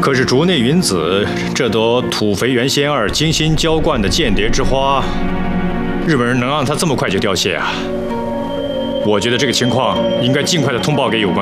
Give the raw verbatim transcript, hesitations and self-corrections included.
可是竹内云子这朵土肥原仙二精心浇灌的间谍之花，日本人能让它这么快就凋谢啊？我觉得这个情况应该尽快的通报给有关。